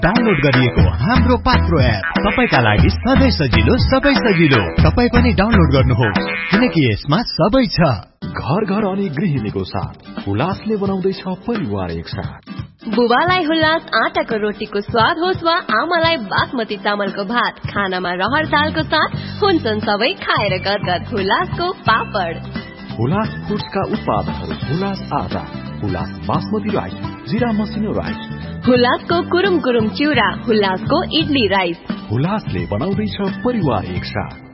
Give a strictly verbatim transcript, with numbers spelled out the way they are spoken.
Download गरिएको हाम्रो पात्रो app तपाईका लागि सधैँ सजिलो सबै सजिलो। तपाई पनि डाउनलोड गर्नुहोस् किनकि यसमा सबै छ। घर घर अनि गृहिणीको साथ हुलासले बनाउँदैछ परिवार एक साथ। बुबालाई हुलास आटाको रोटीको स्वाद होस् वा आमालाई बासमती चामलको भात, खानामा रहर दालको साथ हुन्छन् सबै खाएर गदगद। हुलासको पापड, हुलास फुड्सका उत्पादनहरू हुलास आटा, हुलास बासमती राइस, जिरा मसिनो राइस, हुलासको कुरुम कुरुम चिउरा, हुलासको इडली राइस। हुलासले बनाउँदैछ परिवार एक साथ।